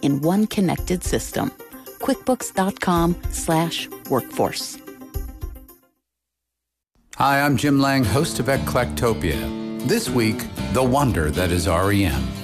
in one connected system. QuickBooks.com/workforce. Hi, I'm Jim Lang, host of Eclectopia. This week, the wonder that is REM.